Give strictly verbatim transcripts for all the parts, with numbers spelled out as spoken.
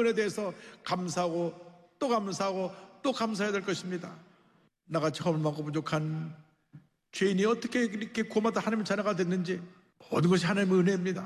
은혜에 대해서 감사하고 또 감사하고 또 감사해야 될 것입니다. 나같이 허물 많고 부족한 죄인이 어떻게 이렇게 고마다 하나님의 자녀가 됐는지 모든 것이 하나님의 은혜입니다.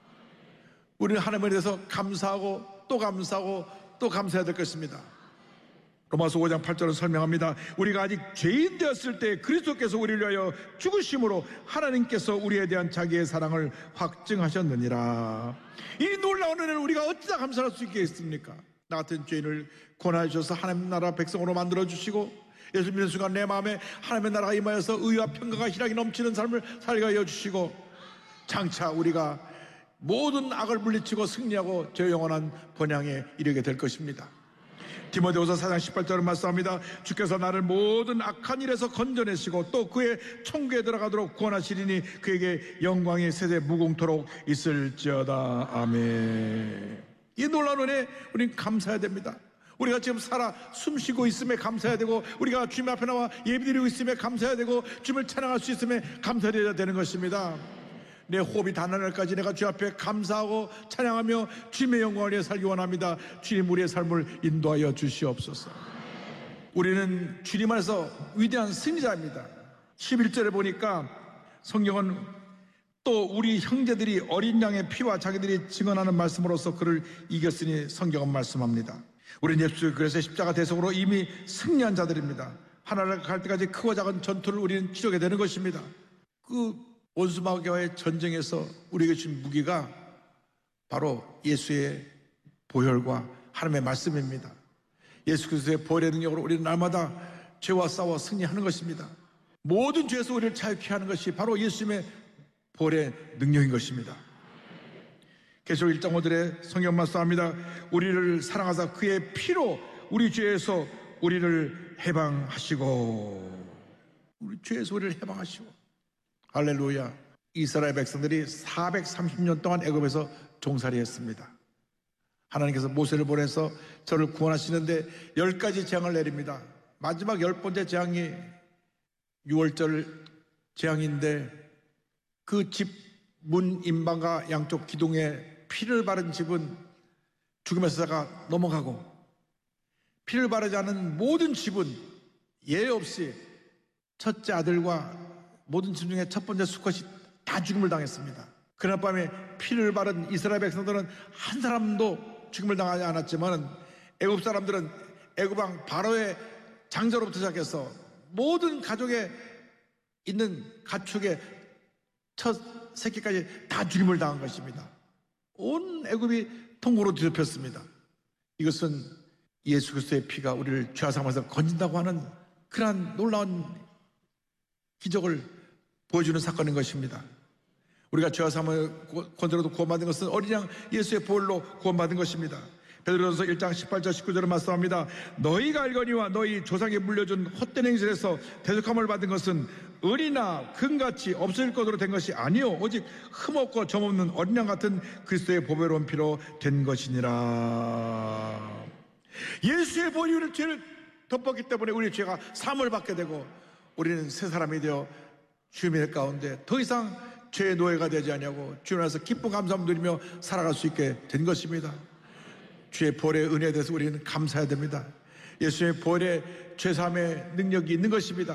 우리는 하나님에 대해서 감사하고 또 감사하고 또 감사해야 될 것입니다. 로마서 오 장 팔 절은 설명합니다. 우리가 아직 죄인 되었을 때 그리스도께서 우리를 위하여 죽으심으로 하나님께서 우리에 대한 자기의 사랑을 확증하셨느니라. 이 놀라운 은혜를 우리가 어찌다 감사할 수 있겠습니까? 나 같은 죄인을 권하여 주셔서 하나님 나라 백성으로 만들어주시고 예수 믿는 순간 내 마음에 하나님의 나라가 임하여서 의와 평강과 희락이 넘치는 삶을 살게 하여 주시고 장차 우리가 모든 악을 물리치고 승리하고 저 영원한 번향에 이르게 될 것입니다. 디모데후서 사 장 십팔 절을 말씀합니다. 주께서 나를 모든 악한 일에서 건져내시고 또 그의 천국에 들어가도록 구원하시리니 그에게 영광이 세세 무궁토록 있을지어다. 아멘. 이 놀라운 은혜 우리는 감사해야 됩니다. 우리가 지금 살아 숨쉬고 있음에 감사해야 되고 우리가 주님 앞에 나와 예배드리고 있음에 감사해야 되고 주님을 찬양할 수 있음에 감사해야 되는 것입니다. 내 호흡이 닿는 날까지 내가 주 앞에 감사하고 찬양하며 주님의 영광을 위해 살기 원합니다. 주님 우리의 삶을 인도하여 주시옵소서. 우리는 주님 안에서 위대한 승리자입니다. 십일 절에 보니까 성경은 또 우리 형제들이 어린 양의 피와 자기들이 증언하는 말씀으로써 그를 이겼으니 성경은 말씀합니다. 우리는 예수 그리스도의 십자가 대속으로 이미 승리한 자들입니다. 하나를 갈 때까지 크고 작은 전투를 우리는 치르게 되는 것입니다. 그 원수마귀와의 전쟁에서 우리에게 준 무기가 바로 예수의 보혈과 하나님의 말씀입니다. 예수 그리스도의 보혈의 능력으로 우리는 날마다 죄와 싸워 승리하는 것입니다. 모든 죄에서 우리를 자유케 하는 것이 바로 예수님의 보혈의 능력인 것입니다. 계시록 일 장 오 절에 성경 말씀합니다. 우리를 사랑하사 그의 피로 우리 죄에서 우리를 해방하시고 우리 죄에서 우리를 해방하시고 할렐루야. 이스라엘 백성들이 사백삼십 년 동안 애굽에서 종살이 했습니다. 하나님께서 모세를 보내서 저를 구원하시는데 열 가지 재앙을 내립니다. 마지막 열 번째 재앙이 유월절 재앙인데 그 집 문 인방과 양쪽 기둥에 피를 바른 집은 죽음에서 가 넘어가고 피를 바르지 않은 모든 집은 예외 없이 첫째 아들과 모든 집 중에 첫 번째 수컷이 다 죽음을 당했습니다. 그날 밤에 피를 바른 이스라엘 백성들은 한 사람도 죽음을 당하지 않았지만 애굽 사람들은 애굽 왕 바로의 장자로부터 시작해서 모든 가족에 있는 가축의 첫 새끼까지 다 죽임을 당한 것입니다. 온 애굽이 통고로 뒤덮였습니다. 이것은 예수 그리스도의 피가 우리를 죄와 사함에서 건진다고 하는 그러한 놀라운 기적을 보여주는 사건인 것입니다. 우리가 죄와 사함을 건져도 구원받은 것은 어린 양 예수의 보혈로 구원받은 것입니다. 베드로전서 일 장 십팔 절 십구 절을 말씀합니다. 너희가 알거니와 너희 조상이 물려준 헛된 행실에서 대속함을 받은 것은 은이나 금같이 없어질 것으로 된 것이 아니요 오직 흠없고 점없는 어린 양 같은 그리스도의 보배로운 피로 된 것이니라. 예수의 보혈이 우리 죄를 덮었기 때문에 우리 죄가 사함을 받게 되고 우리는 새 사람이 되어 주님의 가운데 더 이상 죄의 노예가 되지 아니하고 주님 안에서 기쁜 감사함 누리며 살아갈 수 있게 된 것입니다. 주의 보혈의 은혜에 대해서 우리는 감사해야 됩니다. 예수의 보혈의 죄사함의 능력이 있는 것입니다.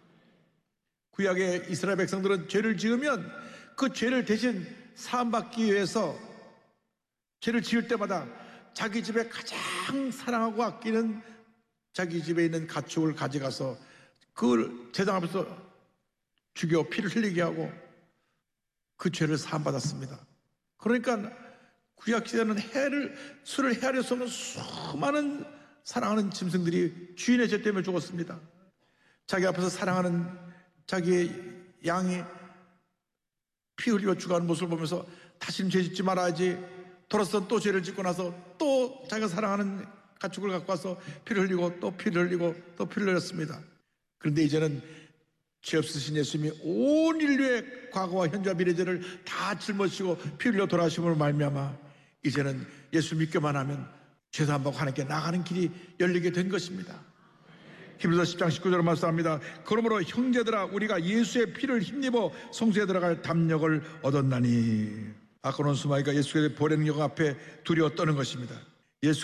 구약의 이스라엘 백성들은 죄를 지으면 그 죄를 대신 사함받기 위해서 죄를 지을 때마다 자기 집에 가장 사랑하고 아끼는 자기 집에 있는 가축을 가져가서 그걸 제단 앞에서 죽여 피를 흘리게 하고 그 죄를 사함받았습니다. 그러니까 구약시대는 해를, 수를 헤아릴 수 없는 수많은 사랑하는 짐승들이 주인의 죄 때문에 죽었습니다. 자기 앞에서 사랑하는 자기의 양이 피 흘리고 죽어가는 모습을 보면서 다시는 죄 짓지 말아야지, 돌아서 또 죄를 짓고 나서 또 자기가 사랑하는 가축을 갖고 와서 피를 흘리고 또 피를 흘리고 또 피를 흘렸습니다. 그런데 이제는 죄 없으신 예수님이 온 인류의 과거와 현재와 미래 죄를 다 짊어지시고 피 흘려 돌아오심으로 말미암아 이제는 예수 믿기만 하면 죄 사함 받고 하나님께 나가는 길이 열리게 된 것입니다. 히브리서 십 장 십구 절로 말씀합니다. 그러므로 형제들아 우리가 예수의 피를 힘입어 성소에 들어갈 담력을 얻었나니. 아까 원수마귀가 예수의 보혈의 능력 앞에 두려워 떠는 것입니다.